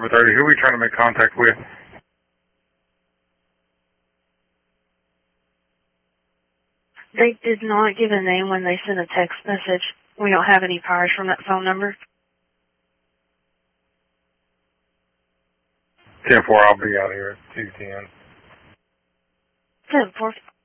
Bravo 30. Who are we trying to make contact with? They did not give a name when they sent a text message. We don't have any priors from that phone number. 10-4, I'll be out here at 210. 10-4.